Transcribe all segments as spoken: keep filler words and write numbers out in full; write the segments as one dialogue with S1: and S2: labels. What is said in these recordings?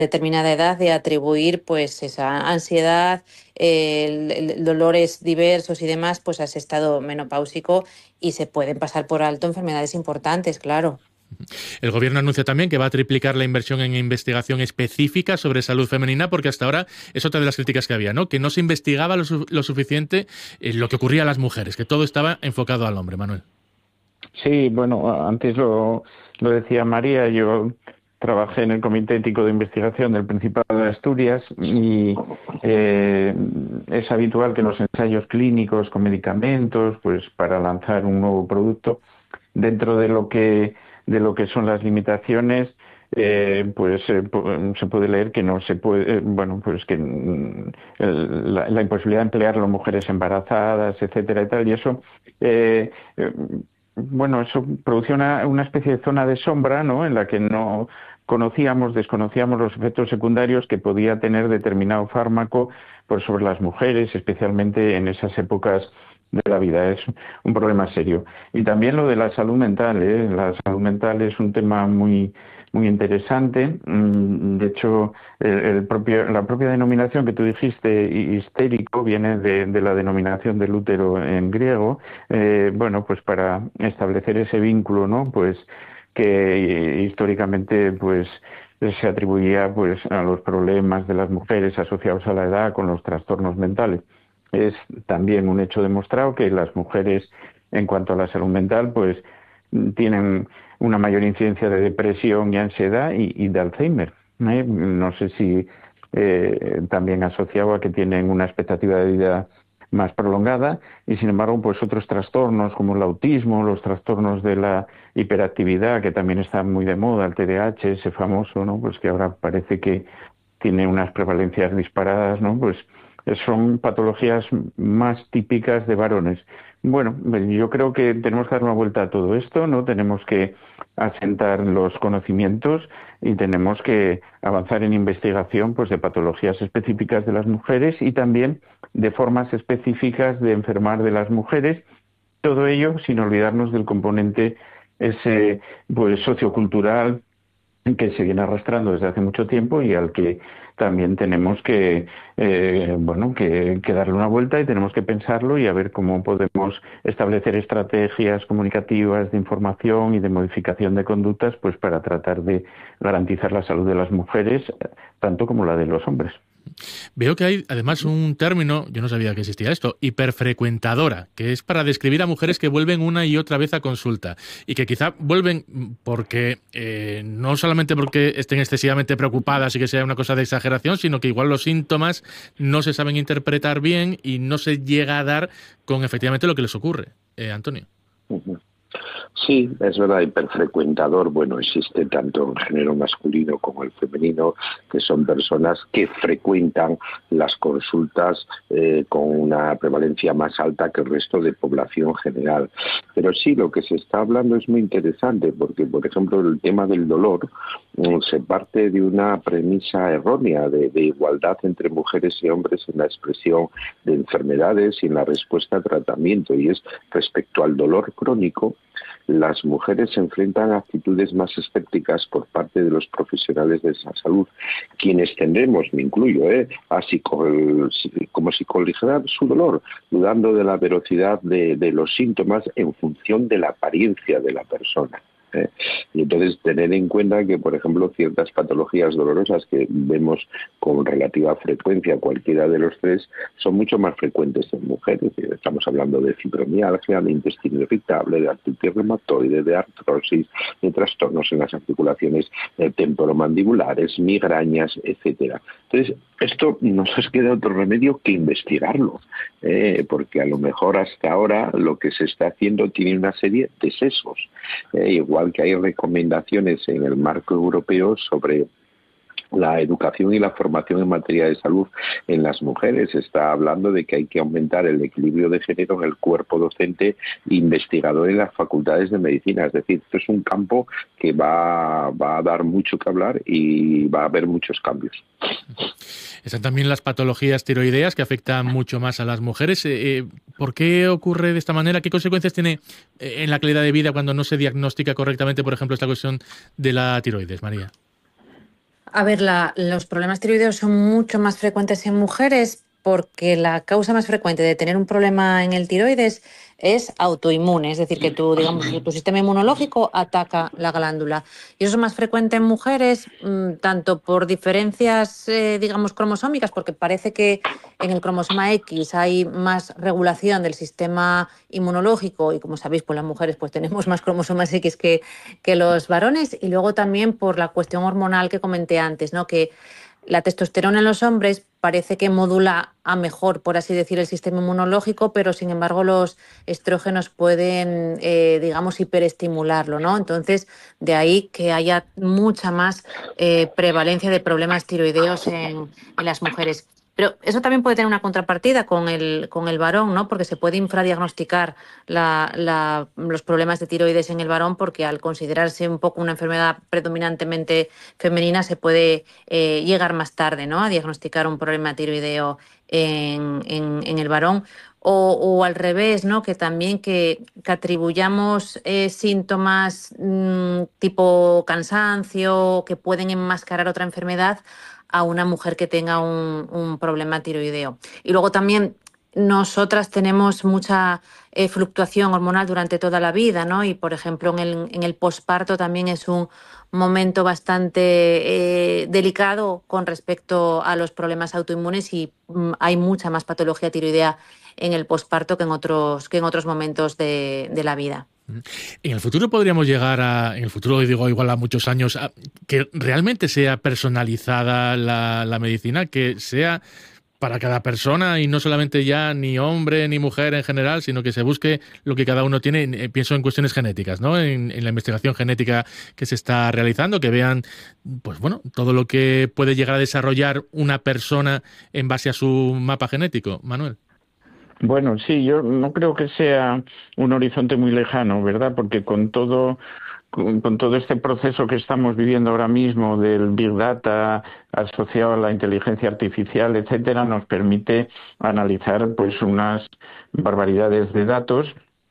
S1: determinada edad de atribuir pues esa ansiedad, eh, el- el- dolores diversos y demás, pues a ese estado menopáusico y se pueden pasar por alto enfermedades importantes, claro.
S2: El gobierno anuncia también que va a triplicar la inversión en investigación específica sobre salud femenina, porque hasta ahora es otra de las críticas que había, ¿no? Que no se investigaba lo, su lo suficiente en lo que ocurría a las mujeres, que todo estaba enfocado al hombre, Manuel.
S3: Sí, bueno, antes lo, lo decía María, yo trabajé en el Comité Ético de Investigación del Principado de Asturias y eh, es habitual que los ensayos clínicos con medicamentos, pues para lanzar un nuevo producto, dentro de lo que de lo que son las limitaciones, eh, pues eh, se puede leer que no se puede, eh, bueno, pues que mm, el, la, la imposibilidad de emplearlo en mujeres embarazadas, etcétera y tal, y eso eh, eh, bueno, eso producía una, una especie de zona de sombra, ¿no? En la que no conocíamos, desconocíamos los efectos secundarios que podía tener determinado fármaco pues, sobre las mujeres, especialmente en esas épocas de la vida. Es un problema serio. Y también lo de la salud mental, ¿eh? La salud mental es un tema muy muy interesante. De hecho, el, el propio, la propia denominación que tú dijiste, histérico, viene de, de la denominación del útero en griego. Eh, bueno, pues para establecer ese vínculo, ¿no? Pues que históricamente, pues se atribuía pues a los problemas de las mujeres asociados a la edad con los trastornos mentales. Es también un hecho demostrado que las mujeres, en cuanto a la salud mental, pues tienen una mayor incidencia de depresión y ansiedad y, y de Alzheimer. ¿eh? No sé si eh, también asociado a que tienen una expectativa de vida más prolongada y, sin embargo, pues otros trastornos como el autismo, los trastornos de la hiperactividad, que también están muy de moda, el T D A H, ese famoso, ¿no? Pues que ahora parece que tiene unas prevalencias disparadas, ¿no? Pues son patologías más típicas de varones. Bueno, yo creo que tenemos que dar una vuelta a todo esto, ¿no? Tenemos que asentar los conocimientos y tenemos que avanzar en investigación pues de patologías específicas de las mujeres y también de formas específicas de enfermar de las mujeres. Todo ello sin olvidarnos del componente ese pues sociocultural que se viene arrastrando desde hace mucho tiempo y al que también tenemos que eh, bueno que, que darle una vuelta y tenemos que pensarlo y a ver cómo podemos establecer estrategias comunicativas de información y de modificación de conductas pues para tratar de garantizar la salud de las mujeres tanto como la de los hombres.
S2: Veo que hay además un término, yo no sabía que existía esto, hiperfrecuentadora, que es para describir a mujeres que vuelven una y otra vez a consulta y que quizá vuelven porque eh, no solamente porque estén excesivamente preocupadas y que sea una cosa de exageración, sino que igual los síntomas no se saben interpretar bien y no se llega a dar con efectivamente lo que les ocurre. Eh, Antonio.
S4: Uh-huh. Sí, es verdad, hiperfrecuentador, bueno, existe tanto en género masculino como el femenino, que son personas que frecuentan las consultas eh, con una prevalencia más alta que el resto de población general. Pero sí, lo que se está hablando es muy interesante, porque, por ejemplo, el tema del dolor eh, se parte de una premisa errónea de, de igualdad entre mujeres y hombres en la expresión de enfermedades y en la respuesta a tratamiento, y es respecto al dolor crónico. Las mujeres se enfrentan a actitudes más escépticas por parte de los profesionales de la salud, quienes tendemos, me incluyo, ¿eh? a psico, como psicoligerar su dolor, dudando de la veracidad de, de los síntomas en función de la apariencia de la persona. ¿eh? Y entonces tener en cuenta que, por ejemplo, ciertas patologías dolorosas que vemos con relativa frecuencia, cualquiera de los tres, son mucho más frecuentes en mujeres. Estamos hablando de fibromialgia, de intestino irritable, de artritis reumatoide, de artrosis, de trastornos en las articulaciones temporomandibulares, migrañas, etcétera. Entonces, esto no nos queda otro remedio que investigarlo, eh, porque a lo mejor hasta ahora lo que se está haciendo tiene una serie de sesgos. Eh, igual que hay recomendaciones en el marco europeo sobre la educación y la formación en materia de salud en las mujeres. Se está hablando de que hay que aumentar el equilibrio de género en el cuerpo docente e investigador en las facultades de medicina. Es decir, esto es un campo que va, va a dar mucho que hablar y va a haber muchos cambios.
S2: Están también las patologías tiroideas que afectan mucho más a las mujeres. Eh, ¿Por qué ocurre de esta manera? ¿Qué consecuencias tiene en la calidad de vida cuando no se diagnostica correctamente, por ejemplo, esta cuestión de la tiroides, María?
S1: A ver, la- los problemas tiroideos son mucho más frecuentes en mujeres porque la causa más frecuente de tener un problema en el tiroides es autoinmune, es decir, que tu, digamos, que tu sistema inmunológico ataca la glándula. Y eso es más frecuente en mujeres, mmm, tanto por diferencias, eh, digamos, cromosómicas, porque parece que en el cromosoma X hay más regulación del sistema inmunológico y, como sabéis, pues las mujeres pues tenemos más cromosomas X que, que los varones, y luego también por la cuestión hormonal que comenté antes, ¿no? Que la testosterona en los hombres parece que modula a mejor, por así decir, el sistema inmunológico, pero sin embargo los estrógenos pueden, eh, digamos, hiperestimularlo, ¿no? Entonces, de ahí que haya mucha más eh, prevalencia de problemas tiroideos en, en las mujeres. Pero eso también puede tener una contrapartida con el, con el varón, ¿no? Porque se puede infradiagnosticar la, la, los problemas de tiroides en el varón, porque al considerarse un poco una enfermedad predominantemente femenina se puede eh, llegar más tarde, ¿no? A diagnosticar un problema tiroideo en, en, en el varón. O, o al revés, ¿no? Que también que, que atribuyamos eh, síntomas mmm, tipo cansancio que pueden enmascarar otra enfermedad a una mujer que tenga un, un problema tiroideo. Y luego también nosotras tenemos mucha eh, fluctuación hormonal durante toda la vida, ¿no? Y, por ejemplo, en el, en el posparto también es un momento bastante eh, delicado con respecto a los problemas autoinmunes, y mm, hay mucha más patología tiroidea en el posparto que en otros, que en otros momentos de, de la vida.
S2: En el futuro podríamos llegar a, en el futuro digo igual a muchos años, a que realmente sea personalizada la, la medicina, que sea para cada persona y no solamente ya ni hombre ni mujer en general, sino que se busque lo que cada uno tiene. Eh, pienso en cuestiones genéticas, ¿no? En, en la investigación genética que se está realizando, que vean, pues bueno, todo lo que puede llegar a desarrollar una persona en base a su mapa genético. Manuel.
S3: Bueno, sí, yo no creo que sea un horizonte muy lejano, ¿verdad? Porque con todo, con, con todo este proceso que estamos viviendo ahora mismo del Big Data asociado a la inteligencia artificial, etcétera, nos permite analizar pues unas barbaridades de datos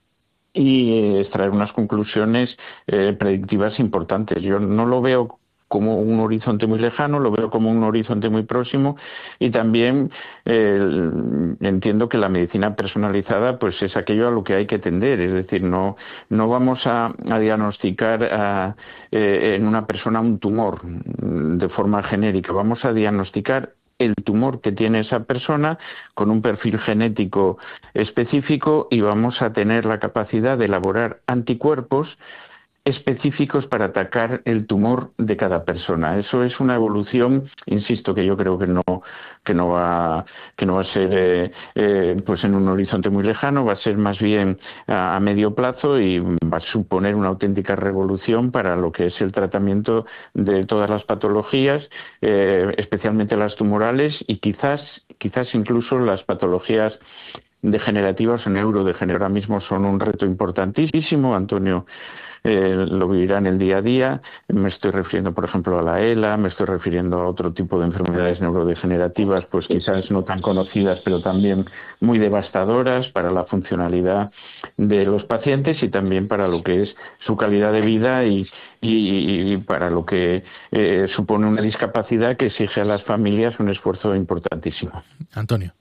S3: y extraer unas conclusiones eh, predictivas importantes. Yo no lo veo como un horizonte muy lejano, lo veo como un horizonte muy próximo, y también eh, entiendo que la medicina personalizada pues es aquello a lo que hay que tender, es decir, no no vamos a, a diagnosticar a, eh, en una persona un tumor de forma genérica, vamos a diagnosticar el tumor que tiene esa persona con un perfil genético específico, y vamos a tener la capacidad de elaborar anticuerpos específicos para atacar el tumor de cada persona. Eso es una evolución, insisto, que yo creo que no que no va que no va a ser eh, eh, pues en un horizonte muy lejano, va a ser más bien a, a medio plazo, y va a suponer una auténtica revolución para lo que es el tratamiento de todas las patologías, eh, especialmente las tumorales, y quizás quizás incluso las patologías degenerativas o neurodegenerativas. Ahora mismo son un reto importantísimo. Antonio Eh, lo vivirá en el día a día. Me estoy refiriendo, por ejemplo, a la ELA, me estoy refiriendo a otro tipo de enfermedades neurodegenerativas, pues quizás no tan conocidas, pero también muy devastadoras para la funcionalidad de los pacientes y también para lo que es su calidad de vida y, y, y para lo que eh, supone una discapacidad que exige a las familias un esfuerzo importantísimo.
S2: Antonio.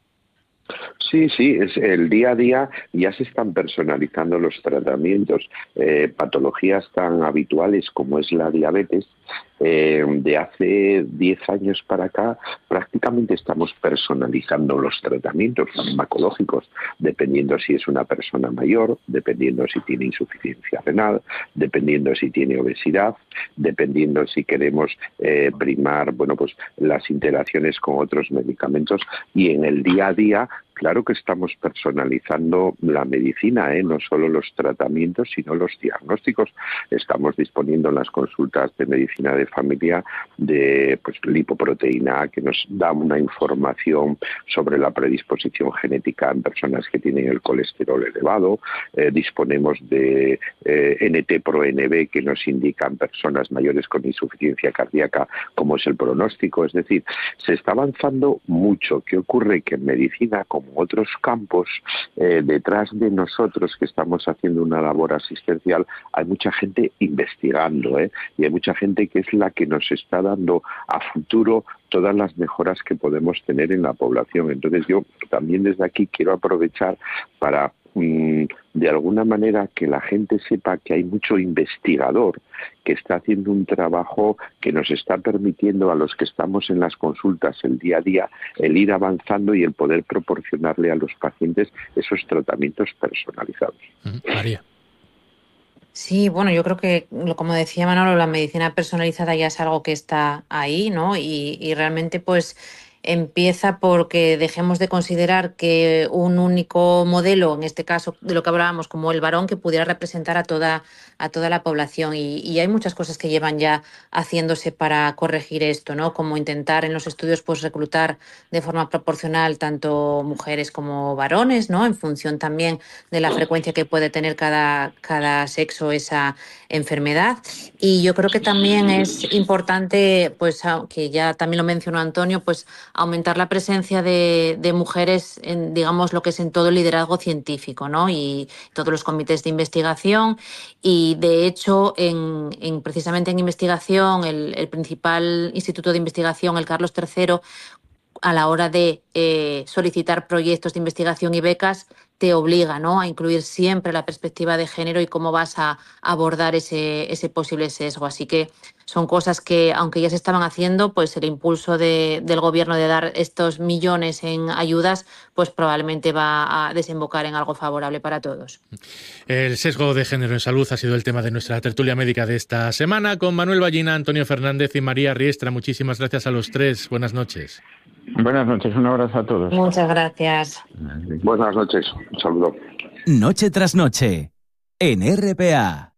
S4: Sí, sí, es el día a día ya se están personalizando los tratamientos. Eh, patologías tan habituales como es la diabetes, eh, de hace diez años para acá prácticamente estamos personalizando los tratamientos farmacológicos dependiendo si es una persona mayor, dependiendo si tiene insuficiencia renal, dependiendo si tiene obesidad, dependiendo si queremos eh, primar, bueno, pues las interacciones con otros medicamentos, y en el día a día claro que estamos personalizando la medicina, ¿eh? No solo los tratamientos, sino los diagnósticos. Estamos disponiendo en las consultas de medicina de familia de pues, lipoproteína A, que nos da una información sobre la predisposición genética en personas que tienen el colesterol elevado. Eh, disponemos de eh, N T pro N B, que nos indican personas mayores con insuficiencia cardíaca cómo es el pronóstico. Es decir, se está avanzando mucho. ¿Qué ocurre? Que en medicina, como otros campos, eh, detrás de nosotros que estamos haciendo una labor asistencial, hay mucha gente investigando, ¿eh? Y hay mucha gente que es la que nos está dando a futuro todas las mejoras que podemos tener en la población. Entonces yo también desde aquí quiero aprovechar para de alguna manera que la gente sepa que hay mucho investigador que está haciendo un trabajo que nos está permitiendo a los que estamos en las consultas el día a día el ir avanzando y el poder proporcionarle a los pacientes esos tratamientos personalizados.
S2: María.
S1: Sí, bueno, yo creo que, como decía Manolo, la medicina personalizada ya es algo que está ahí, ¿no? Y, y realmente, pues, empieza porque dejemos de considerar que un único modelo, en este caso de lo que hablábamos, como el varón, que pudiera representar a toda, a toda la población. Y, y hay muchas cosas que llevan ya haciéndose para corregir esto, ¿no? Como intentar en los estudios pues reclutar de forma proporcional tanto mujeres como varones, ¿no? En función también de la frecuencia que puede tener cada, cada sexo esa enfermedad. Y yo creo que también es importante, pues, que ya también lo mencionó Antonio, pues aumentar la presencia de, de mujeres en, digamos, lo que es en todo el liderazgo científico, ¿no? Y todos los comités de investigación. Y de hecho, en, en precisamente en investigación, el, el principal instituto de investigación, el Carlos tercero, a la hora de eh, solicitar proyectos de investigación y becas, te obliga, ¿no?, a incluir siempre la perspectiva de género y cómo vas a abordar ese, ese posible sesgo. Así que son cosas que, aunque ya se estaban haciendo, pues el impulso de, del gobierno de dar estos millones en ayudas, pues probablemente va a desembocar en algo favorable para todos.
S2: El sesgo de género en salud ha sido el tema de nuestra tertulia médica de esta semana, con Manuel Ballina, Antonio Fernández y María Riestra. Muchísimas gracias a los tres. Buenas noches.
S3: Buenas noches, un abrazo a todos.
S1: Muchas gracias.
S4: Buenas noches, un saludo.
S5: Noche tras noche, en R P A.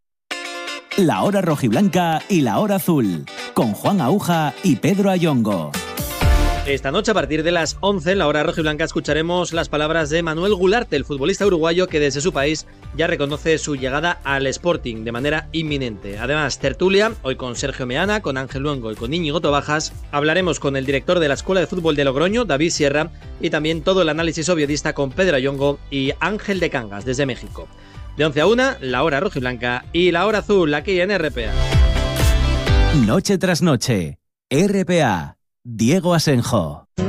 S5: La hora rojiblanca y la hora azul, con Juan Aúja y Pedro Ayongo.
S6: Esta noche, a partir de las once, en la hora rojiblanca, escucharemos las palabras de Manuel Gularte, el futbolista uruguayo que desde su país ya reconoce su llegada al Sporting de manera inminente. Además, tertulia, hoy con Sergio Meana, con Ángel Luengo y con Íñigo Tobajas. Hablaremos con el director de la Escuela de Fútbol de Logroño, David Sierra, y también todo el análisis obviedista con Pedro Ayongo y Ángel de Cangas, desde México. De once a una, la hora rojiblanca y la hora azul, aquí en R P A.
S5: Noche tras noche, R P A. Diego Asenjo.